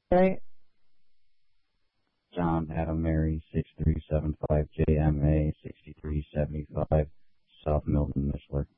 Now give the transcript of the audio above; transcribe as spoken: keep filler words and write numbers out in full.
Right. John Adam Mary six three seven five J M A sixty-three seventy-five South Milton, Mishler.